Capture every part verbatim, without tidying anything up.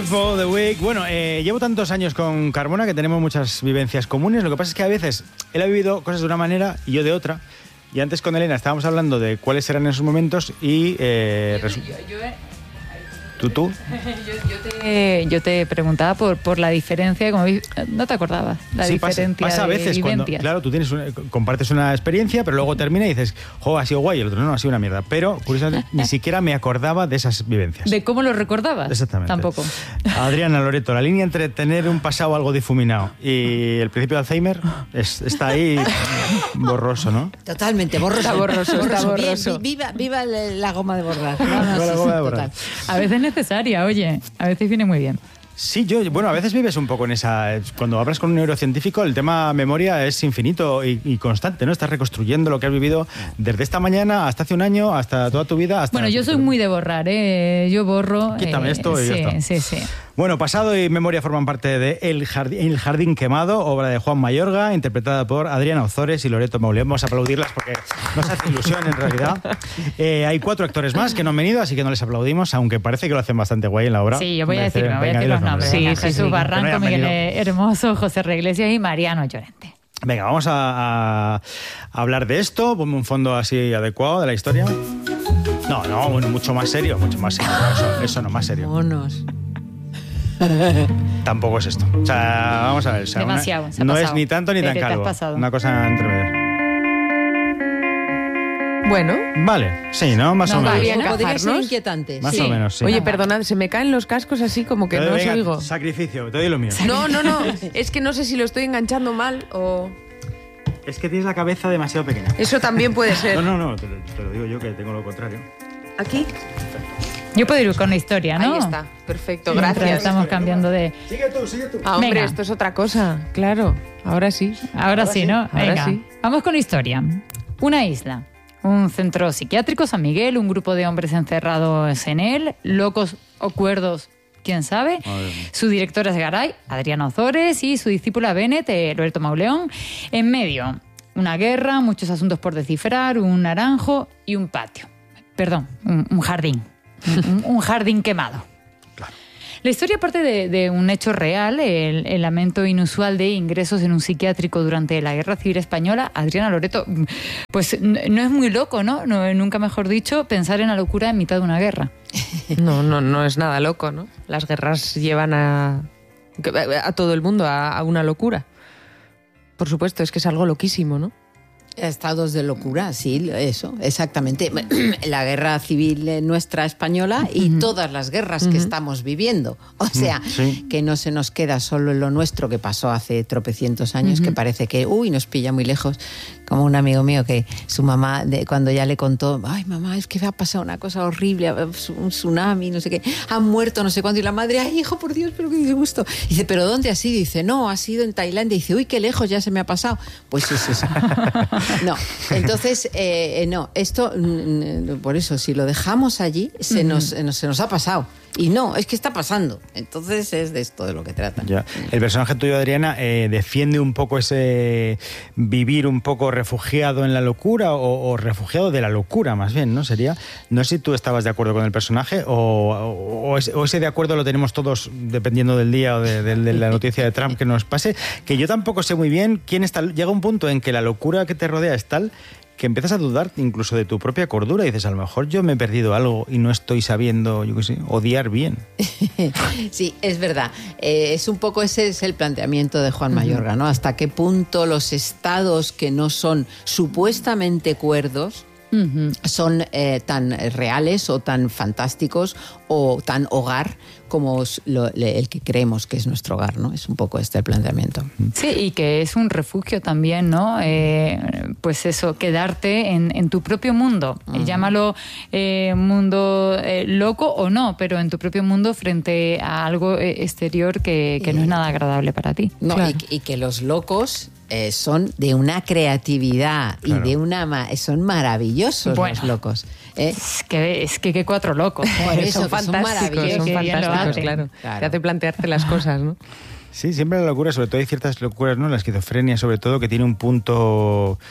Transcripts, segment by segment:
for the week. Bueno, eh, llevo tantos años con Carmona que tenemos muchas vivencias comunes. Lo que pasa es que a veces él ha vivido cosas de una manera y yo de otra. Y antes con Elena estábamos hablando de cuáles eran esos momentos y... Eh, yo, yo, yo, ¿Tú, tú? yo, yo, te, yo te preguntaba por, por la diferencia, como no te acordabas, la sí, diferencia pasa, pasa a veces de cuando, claro, tú tienes una, compartes una experiencia, pero luego termina y dices, jo, ha sido guay, el otro no, ha sido una mierda. Pero, curiosamente, ni siquiera me acordaba de esas vivencias. ¿De cómo lo recordabas? Exactamente. Tampoco. Adriana Loreto, la línea entre tener un pasado algo difuminado y el principio de Alzheimer es, está ahí borroso, ¿no? Totalmente, borroso. Está borroso, borroso. Está borroso. Viva, viva la goma de borrar. No, no, viva sí, la goma sí, de borrar. A veces es necesaria, oye, a veces viene muy bien. Sí, yo, bueno, a veces vives un poco en esa... Cuando hablas con un neurocientífico, el tema memoria es infinito y, y constante, ¿no? Estás reconstruyendo lo que has vivido desde esta mañana hasta hace un año, hasta toda tu vida. Hasta bueno, yo soy muy de borrar, ¿eh? Yo borro... Quítame eh, esto y sí, ya está. Sí, sí. Bueno, pasado y memoria forman parte de El Jardín, El Jardín Quemado, obra de Juan Mayorga, interpretada por Adriana Ozores y Loreto Mauleón. Vamos a aplaudirlas porque nos hace ilusión en realidad. Eh, hay cuatro actores más que no han venido, así que no les aplaudimos, aunque parece que lo hacen bastante guay en la obra. Sí, yo voy a decir, me voy a decir los nombres. Sí, sí, Jesús sí. Barranco, no Miguel Hermoso, José Reiglesias y Mariano Llorente. Venga, vamos a, a hablar de esto. Ponme un fondo así adecuado de la historia. No, no, mucho más serio, mucho más serio. Eso, eso no, más serio. Monos. Tampoco es esto. O sea, vamos a ver. O sea, demasiado. Una, se ha no pasado. es ni tanto ni tan Pere, calvo. pasado. Una cosa entre medio. Bueno. Vale, sí, ¿no? Más no, o menos. Podría, ¿no? Podría ser inquietante. Más sí. o menos, sí. Oye, perdonad, se me caen los cascos así como que Pero no os venga, oigo. Sacrificio, te doy lo mío. No, no, no. Es que no sé si lo estoy enganchando mal o... Es que tienes la cabeza demasiado pequeña. Eso también puede ser. No, no, no, te lo, te lo digo yo que tengo lo contrario. ¿Aquí? Yo puedo ir con la historia, ¿no? Ahí está, perfecto, Mientras gracias. Estamos cambiando de... Sigue tú, sigue tú. Ah, hombre, Venga. esto es otra cosa, claro. Ahora sí. Ahora, Ahora sí, ¿no? Ahora Venga. sí. Vamos con historia. Una isla, un centro psiquiátrico, San Miguel, un grupo de hombres encerrados en él, locos o cuerdos, quién sabe. Su directora es Garay, Adriana Ozores, y su discípula Bennett, eh, Loreto Mauleón. En medio, una guerra, muchos asuntos por descifrar, un naranjo y un patio. Perdón, un, un jardín. Un, un jardín quemado. Claro. La historia parte de, de un hecho real, el, el lamento inusual de ingresos en un psiquiátrico durante la Guerra Civil Española. Adriana Loreto, pues no, no es muy loco, ¿no? ¿no? Nunca mejor dicho, pensar en la locura en mitad de una guerra. No, no, no es nada loco, ¿no? Las guerras llevan a, a todo el mundo a, a una locura. Por supuesto, es que es algo loquísimo, ¿no? Estados de locura, sí, eso, exactamente. La guerra civil nuestra española y uh-huh. todas las guerras uh-huh. que estamos viviendo. O sea, sí. que no se nos queda solo en lo nuestro que pasó hace tropecientos años, uh-huh. que parece que, uy, nos pilla muy lejos. Como un amigo mío que su mamá, de, cuando ya le contó, ay, mamá, es que me ha pasado una cosa horrible, un tsunami, no sé qué, han muerto no sé cuánto. Y la madre, ay, hijo, por Dios, pero qué disgusto. Y dice, ¿pero dónde ha sido? Y dice, no, ha sido en Tailandia. Y dice, uy, qué lejos ya se me ha pasado. Pues sí, sí, sí. No, entonces, eh, no, esto, por eso, si lo dejamos allí, se, uh-huh. nos, se nos ha pasado. Y no, es que está pasando. Entonces es de esto de lo que tratan. Ya. El personaje tuyo, Adriana, eh, defiende un poco ese vivir un poco refugiado en la locura o, o refugiado de la locura, más bien, ¿no? Sería, no sé si tú estabas de acuerdo con el personaje o, o, o, ese, o ese de acuerdo lo tenemos todos dependiendo del día o de, de, de la noticia de Trump que nos pase, que yo tampoco sé muy bien quién está. Llega un punto en que la locura que te rodea es tal que empiezas a dudar incluso de tu propia cordura y dices, a lo mejor yo me he perdido algo y no estoy sabiendo, yo qué sé, odiar bien. Sí, es verdad. Eh, es un poco ese es el planteamiento de Juan Mayorga, ¿no? Hasta qué punto los estados que no son supuestamente cuerdos uh-huh. son eh, tan reales o tan fantásticos o tan hogar como lo, el que creemos que es nuestro hogar, ¿no? Es un poco este el planteamiento. Sí, y que es un refugio también, ¿no? Eh, pues eso, quedarte en, en tu propio mundo. Uh-huh. Llámalo eh, mundo eh, loco o no, pero en tu propio mundo frente a algo exterior que, que no es nada agradable para ti. No, claro. y, y que los locos eh, son de una creatividad claro. y de una... son maravillosos bueno. los locos. ¿Eh? Es que es que, que cuatro locos. Por eso, son fantásticos, son, son fantásticos, claro. claro. Te hace plantearte las cosas, ¿no? Sí, siempre la locura, sobre todo hay ciertas locuras, ¿no? La esquizofrenia, sobre todo, que tiene un punto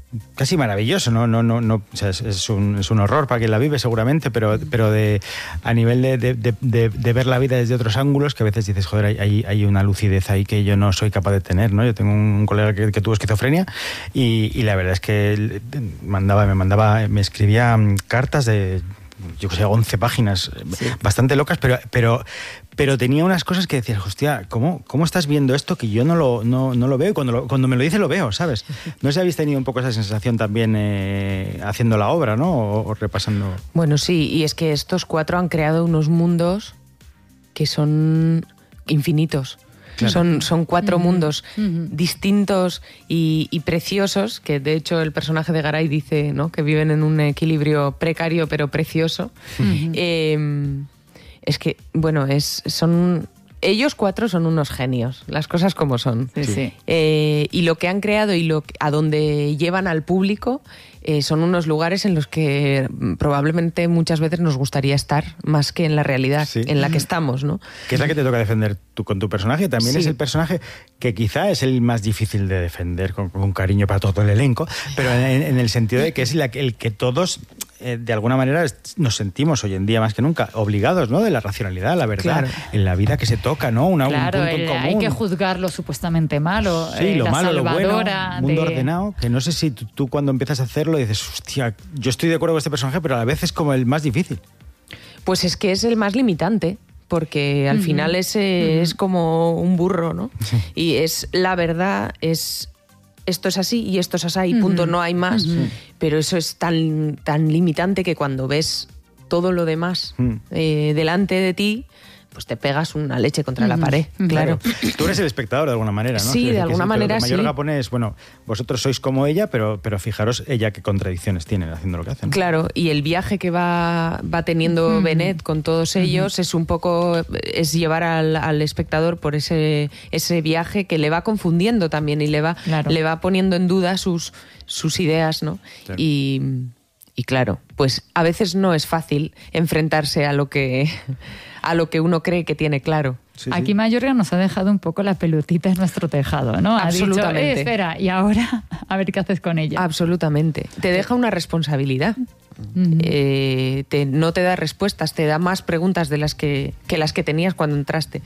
casi maravilloso, ¿no? no, no, no o sea, es, es, un, es un horror para quien la vive seguramente, pero, pero de, a nivel de, de, de, de, de ver la vida desde otros ángulos, que a veces dices, joder, hay, hay una lucidez ahí que yo no soy capaz de tener, ¿no? Yo tengo un colega que, que tuvo esquizofrenia y, y la verdad es que mandaba, me mandaba, me escribía cartas de, yo que sé, once páginas, sí. bastante locas, pero, pero, pero tenía unas cosas que decías, hostia, ¿cómo, cómo estás viendo esto que yo no lo, no, no lo veo? Y cuando, lo, cuando me lo dice lo veo, ¿sabes? No sé si habéis tenido un poco esa sensación también eh, haciendo la obra, ¿no? O, o repasando. Bueno, sí, y es que estos cuatro han creado unos mundos que son infinitos. Claro. Son, son cuatro uh-huh. mundos uh-huh. distintos y, y preciosos, que de hecho el personaje de Garay dice, ¿no?, que viven en un equilibrio precario pero precioso. Uh-huh. Eh, es que, bueno, es, son... Ellos cuatro son unos genios, las cosas como son. Sí, sí. Eh, y lo que han creado y lo, a donde llevan al público eh, son unos lugares en los que probablemente muchas veces nos gustaría estar más que en la realidad sí. en la que estamos, ¿no? Que es la que te toca defender tú con tu personaje. También sí. es el personaje que quizá es el más difícil de defender con, con cariño para todo el elenco, pero en, en el sentido de que es la, el que todos... Eh, de alguna manera nos sentimos hoy en día más que nunca obligados, ¿no?, de la racionalidad, la verdad, claro. en la vida que se toca, ¿no? Una, claro, un punto el, en común. Hay que juzgar lo supuestamente malo, sí, eh, lo la malo, salvadora lo bueno, mundo de... ordenado, que no sé si tú, tú cuando empiezas a hacerlo dices, hostia, yo estoy de acuerdo con este personaje, pero a la vez es como el más difícil. Pues es que es el más limitante, porque al uh-huh. final ese uh-huh. es como un burro, ¿no? Sí. Y es la verdad, es... esto es así y esto es así, uh-huh. punto, no hay más. Uh-huh. Pero eso es tan, tan limitante que cuando ves todo lo demás uh-huh. eh, delante de ti, pues te pegas una leche contra uh-huh. la pared, uh-huh. claro. Tú eres el espectador de alguna manera, ¿no? Sí, de alguna sí, manera sí. Mayorga pone es, bueno, vosotros sois como ella, pero, pero fijaros ella qué contradicciones tiene haciendo lo que hacen. Claro, y el viaje que va, va teniendo uh-huh. Benet con todos ellos uh-huh. es un poco, es llevar al, al espectador por ese, ese viaje que le va confundiendo también y le va, claro. le va poniendo en duda sus, sus ideas, ¿no? Sí. Y... Y claro, pues a veces no es fácil enfrentarse a lo que, a lo que uno cree que tiene claro. Sí, Aquí sí. Mayorga nos ha dejado un poco la pelotita en nuestro tejado, ¿no? Ha Absolutamente. dicho, eh, espera, y ahora a ver qué haces con ella. Absolutamente. Te deja una responsabilidad. Uh-huh. Eh, te, no te da respuestas, te da más preguntas de las que, que las que tenías cuando entraste.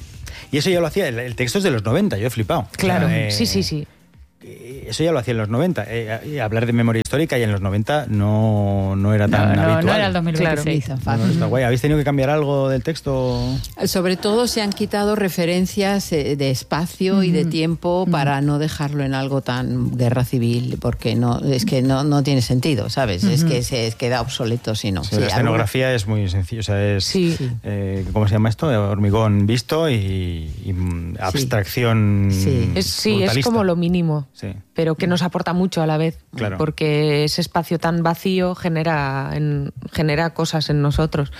Y eso ya lo hacía, el, el texto es de los noventa, yo he flipado. Claro, o sea, eh... sí, sí, sí. Eso ya lo hacía en los noventa. Eh, hablar de memoria histórica y en los noventa no, no era tan no, no, habitual. No era el dos mil veintiséis. Claro. No, no está guay. ¿Habéis tenido que cambiar algo del texto? Sobre todo se han quitado referencias de espacio mm-hmm. y de tiempo mm-hmm. para no dejarlo en algo tan guerra civil, porque no es que no, no tiene sentido, ¿sabes? Mm-hmm. Es que se queda obsoleto si no. Sí, sí, la escenografía alguna... es muy sencilla. O sea, es, sí. eh, ¿cómo se llama esto? Hormigón visto y, y abstracción sí. Es, sí, es como lo mínimo. Sí. Pero que nos aporta mucho a la vez, claro. porque ese espacio tan vacío genera, en, genera cosas en nosotros.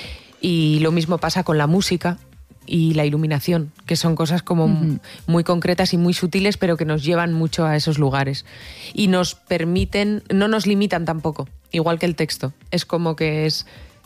Y lo mismo pasa con la música y la iluminación, que son cosas como uh-huh. muy concretas y muy sutiles, pero que nos llevan mucho a esos lugares. Y nos permiten, no nos limitan tampoco, igual que el texto. Es como que es...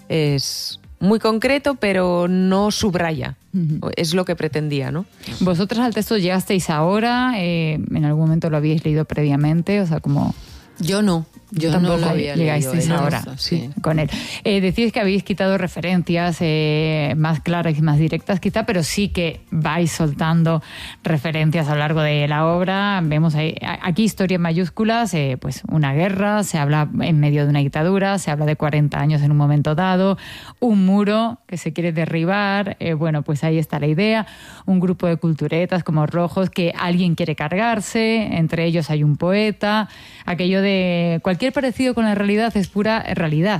es muy concreto, pero no subraya. Uh-huh. Es lo que pretendía, ¿no? Vosotras al texto llegasteis ahora, eh, en algún momento lo habíais leído previamente, o sea, como... Yo no. Yo tampoco no lo había llegasteis leído, ahora eso, sí. con él. Eh, decís que habéis quitado referencias eh, más claras y más directas quizá, pero sí que vais soltando referencias a lo largo de la obra. Vemos ahí, aquí historia en mayúsculas, eh, pues una guerra, se habla en medio de una dictadura, se habla de cuarenta años en un momento dado, un muro que se quiere derribar, eh, bueno, pues ahí está la idea, un grupo de culturetas como rojos que alguien quiere cargarse, entre ellos hay un poeta, aquello de cualquier parecido con la realidad es pura realidad,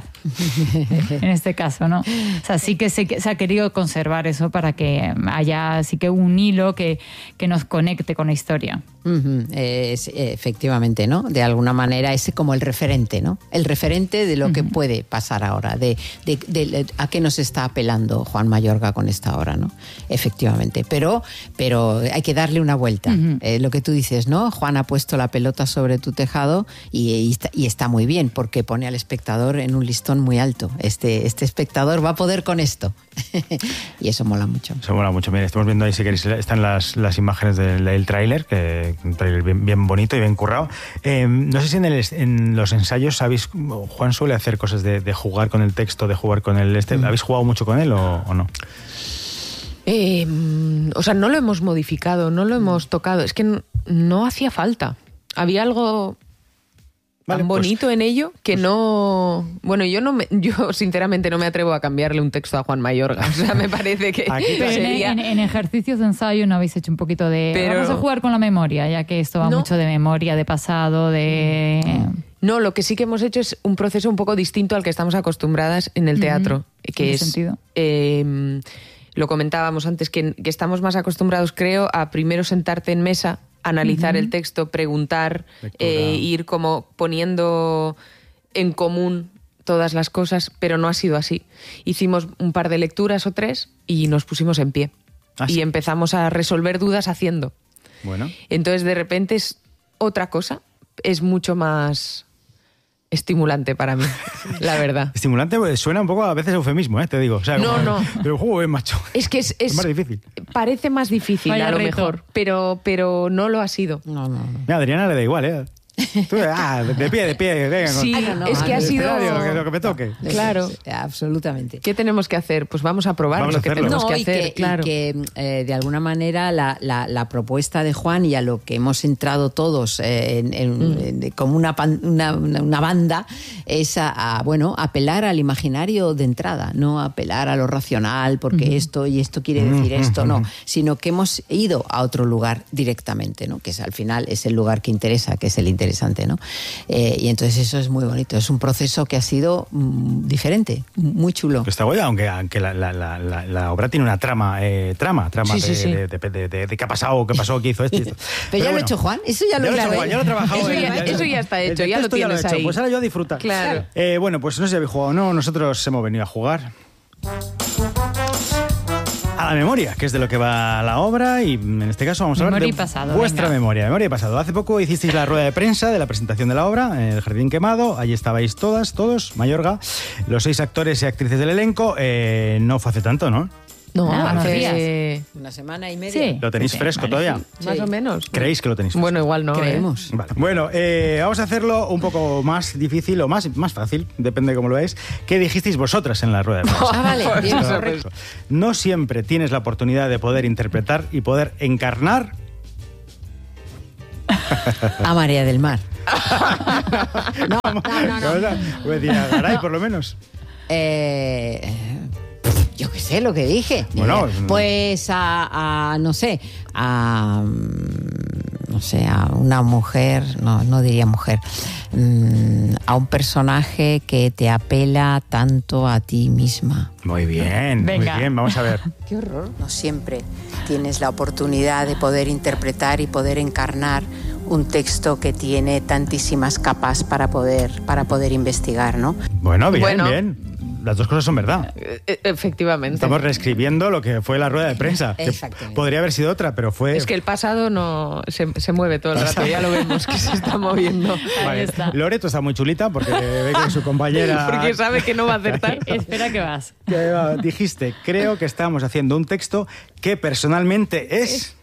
en este caso, ¿no? O sea, sí que se, se ha querido conservar eso para que haya sí que un hilo que, que nos conecte con la historia. Uh-huh. Es, efectivamente, ¿no? De alguna manera es como el referente, ¿no? El referente de lo uh-huh. que puede pasar ahora, de, de, de, de a qué nos está apelando Juan Mayorga con esta obra, ¿no? Efectivamente, pero, pero hay que darle una vuelta. Uh-huh. Eh, lo que tú dices, ¿no? Juan ha puesto la pelota sobre tu tejado y, y, está, y está muy bien porque pone al espectador en un listón muy alto. Este, este espectador va a poder con esto. Y eso mola mucho. Eso mola mucho. Mira, estamos viendo ahí, si queréis, están las, las imágenes del, del tráiler que un trailer bien, bien bonito y bien currado. Eh, no sé si en, el, en los ensayos sabéis, Juan suele hacer cosas de, de jugar con el texto, de jugar con el este. ¿Habéis jugado mucho con él o, o no? Eh, o sea, no lo hemos modificado, no lo hemos tocado. Es que no, no hacía falta. Había algo Vale, tan bonito pues, en ello que pues, no... Bueno, yo no me, yo sinceramente no me atrevo a cambiarle un texto a Juan Mayorga. O sea, me parece que Aquí Pero sería... en, en, en ejercicios de ensayo no habéis hecho un poquito de... Pero- Vamos a jugar con la memoria, ya que esto va No. mucho de memoria, de pasado, de... No, lo que sí que hemos hecho es un proceso un poco distinto al que estamos acostumbradas en el teatro. ¿En Que qué es... sentido? eh, lo comentábamos antes, que, que estamos más acostumbrados, creo, a primero sentarte en mesa, analizar Ujú. el texto, preguntar, Lectura. eh, ir como poniendo en común todas las cosas, pero no ha sido así. Hicimos un par de lecturas o tres y nos pusimos en pie. Ah, y sí. empezamos a resolver dudas haciendo. Bueno. Entonces, de repente es otra cosa, es mucho más estimulante para mí, la verdad. Estimulante pues, suena un poco a veces eufemismo, ¿eh? Te digo. O sea, No, como- no. Pero juego es macho. Es que es, es- Es más difícil. Parece más difícil Vaya a lo reto. mejor, pero, pero no lo ha sido. No, no, no. Mira, a Adriana le da igual, ¿eh? Tú, ah, de pie, de pie, venga. con- Sí, Ah, no, no, es que ha al sido... escenario, que lo que me toque. Claro. Sí, absolutamente. ¿Qué tenemos que hacer? Pues vamos a probar Vamos lo a que hacerlo. tenemos No, que y hacer, que, y claro. que, eh, de alguna manera la, la- la propuesta de Juan y a lo que hemos entrado todos eh, en- en- Mm. en- como una, pan- una, una- una banda es a, a, bueno, apelar al imaginario de entrada, no apelar a lo racional porque esto y esto quiere decir esto, no, sino que hemos ido a otro lugar directamente, ¿no? Que es al final es el lugar que interesa, que es el interesante, ¿no? Eh, y entonces eso es muy bonito, es un proceso que ha sido mm, diferente, muy chulo. Que está guay, aunque, aunque la, la, la, la- la obra tiene una trama, eh, trama, trama Sí, de, sí, sí. De, de- de- de- de qué ha pasado, qué pasó, qué hizo este. y esto. Pero, ya lo bueno, ha hecho Juan, eso ya lo Ya he lo ha hecho hecho Juan, ya lo he trabajado. Eso eh, ya- eso ya está el hecho, ya lo texto ya tienes he hecho, ahí. Pues ahora yo a disfrutar. Claro. Eh, bueno, pues no sé si habéis jugado o no, nosotros hemos venido a jugar a la memoria, que es de lo que va la obra, y en este caso vamos a hablar Memoria de y pasado, vuestra venga. memoria, memoria y pasado. Hace poco hicisteis la rueda de prensa de la presentación de la obra en el Jardín Quemado, allí estabais todas, todos, Mayorga, los seis actores y actrices del elenco. Eh, no fue hace tanto, ¿no? No, Nada, unos hace Una semana y media. Sí. ¿Lo tenéis Sí, fresco vale, todavía? sí. más Sí. o menos. ¿Creéis que lo tenéis fresco? Bueno, igual no. ¿eh? Creemos. Vale. Bueno, eh, vamos a hacerlo un poco más difícil o más, más fácil, depende de cómo lo veáis. ¿Qué dijisteis vosotras en la rueda de prensa? Ah, vale, bien. Correcto. No siempre tienes la oportunidad de poder interpretar y poder encarnar. A María del Mar. No, no, no, no. O sea, voy a decir, a Garay, por lo menos. Eh, yo qué sé lo que dije. Bueno, Eh, pues a, a, no sé, a mm, no sé, a una mujer, no, no diría mujer, mm, a un personaje que te apela tanto a ti misma. Muy bien, Venga. muy bien, vamos a ver. Qué horror. No siempre tienes la oportunidad de poder interpretar y poder encarnar un texto que tiene tantísimas capas para poder, para poder investigar, ¿no? Bueno, bien, Bueno. bien. Las dos cosas son verdad. Eh, eh, Efectivamente. Estamos reescribiendo lo que fue la rueda de prensa. que Exactamente. podría haber sido otra, pero fue... Es que el pasado no se, se mueve todo el rato, ya lo vemos que se está moviendo. Ahí Vale. está. Loreto está muy chulita porque ve que su compañera... Porque sabe que no va a acertar. Espera que vas. Que, ah, dijiste, creo que estamos haciendo un texto que personalmente es...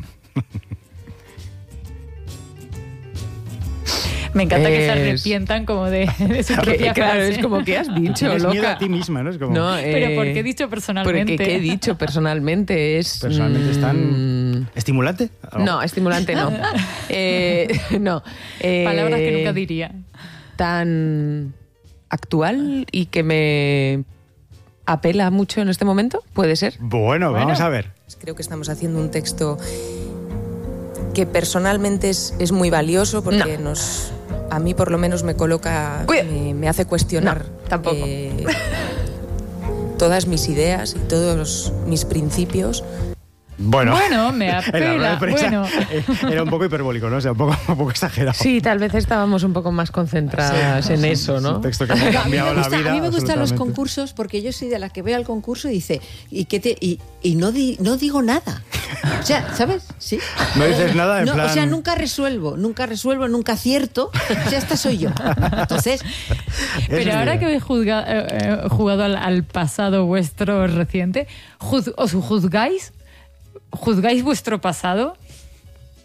Me encanta que se Es- arrepientan como de, de su propia Claro, frase. es como que has dicho, Tienes miedo loca. a ti misma, ¿no? Es como... No, Pero eh, ¿por qué he dicho personalmente? Porque ¿qué he dicho personalmente? Es. Personalmente es mm, tan... ¿Estimulante? No, estimulante no. Eh, no. eh, Palabras que nunca diría. Tan actual y que me apela mucho en este momento, ¿puede ser? Bueno, Bueno. vamos a ver. Creo que estamos haciendo un texto que personalmente es, es muy valioso porque nos, a mí por lo menos me coloca, Cuida. me, me hace cuestionar No, tampoco. eh, todas mis ideas y todos mis principios. Bueno, Bueno, me en la rueda de apela. prensa, Bueno. eh, era un poco hiperbólico, ¿no? O sea, un poco, un poco exagerado. Sí, tal vez estábamos un poco más concentradas en eso, Es ¿no? un texto que me ha A mí me, cambiado la gusta- vida. a mí me gustan los absolutamente. concursos porque yo soy de la que ve al concurso y dice, ¿y qué te y, y no, di- no digo nada? O sea, ¿sabes? Sí. No dices nada en No, plan... O sea, nunca resuelvo, nunca resuelvo, nunca acierto. O sea, esta soy yo. Entonces, Eso Pero es ahora bien. que habéis juzga- eh, eh, jugado al, al pasado vuestro reciente, juz- ¿os juzgáis? ¿Juzgáis vuestro pasado?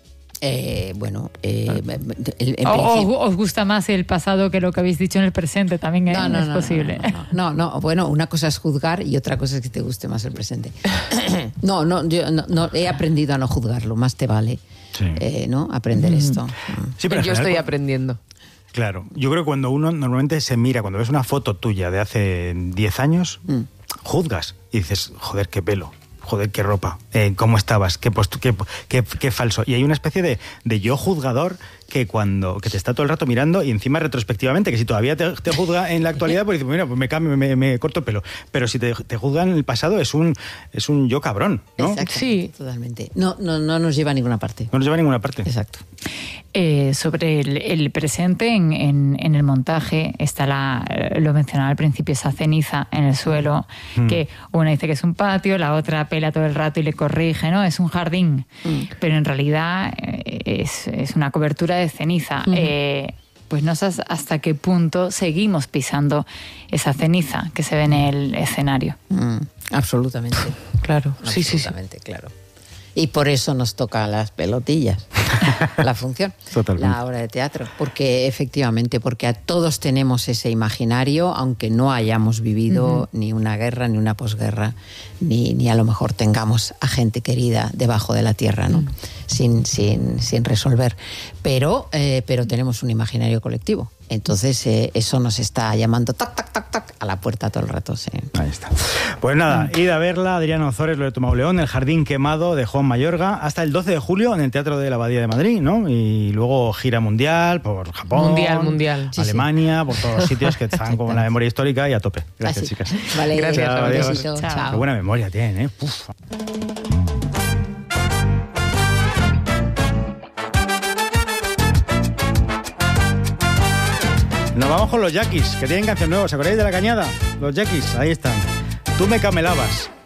Eh, bueno, eh, el, el o, ¿Os gusta más el pasado que lo que habéis dicho en el presente? También ¿eh? no, no, es no, posible. No no, no, no, no, bueno, una cosa es juzgar y otra cosa es que te guste más el presente. No, no, yo no, no, he aprendido a no juzgarlo, más te vale, sí. eh, ¿no? Aprender mm. esto. Sí, pero yo estoy aprendiendo. Claro, yo creo que cuando uno normalmente se mira, cuando ves una foto tuya de hace diez años, mm. juzgas y dices, joder, qué pelo. Joder, qué ropa, eh, cómo estabas, qué, post- qué, qué, qué falso. Y hay una especie de, de yo juzgador que cuando que te está todo el rato mirando y encima retrospectivamente, que si todavía te, te juzga en la actualidad, pues dices, mira, pues me cambio, me, me corto el pelo. Pero si te, te juzga en el pasado es un es un yo cabrón, ¿no? Exacto, sí, totalmente. No, no, no nos lleva a ninguna parte. No nos lleva a ninguna parte. Exacto. Eh, sobre el, el presente, en, en, en el montaje está la, lo mencionaba al principio, esa ceniza en el suelo, mm. que una dice que es un patio, la otra pela todo el rato y le corrige, ¿no? Es un jardín, mm. pero en realidad es, es una cobertura de ceniza. Mm. Eh, pues no sé hasta qué punto seguimos pisando esa ceniza que se ve en el escenario. Mm. Absolutamente. Claro, sí, sí, sí. Absolutamente, claro. Y por eso nos toca las pelotillas, la función, Totalmente. La obra de teatro. Porque efectivamente, porque a todos tenemos ese imaginario, aunque no hayamos vivido uh-huh. ni una guerra, ni una posguerra, ni, ni a lo mejor tengamos a gente querida debajo de la tierra, ¿no? Uh-huh. Sin, sin, sin resolver. Pero, eh, pero tenemos un imaginario colectivo. Entonces eh, eso nos está llamando tac, tac, tac, tac a la puerta todo el rato. Sí. Ahí está. Pues nada, id a verla, Adriana Ozores, Loreto Mauleón, El Jardín Quemado de Juan Mayorga, hasta el doce de julio en el Teatro de la Abadía de Madrid, ¿no? Y luego gira mundial por Japón, mundial, mundial. Alemania, sí, sí. por todos los sitios que están como la memoria histórica y a tope. Gracias, Así. chicas. Vale, gracias. Chao, adiós. Chao. Chao. Qué buena memoria tienen, ¿eh? Uf. Nos vamos con los Yaquis, que tienen canción nueva. ¿Os acordáis de La Cañada? Los Yaquis, ahí están. Tú me camelabas.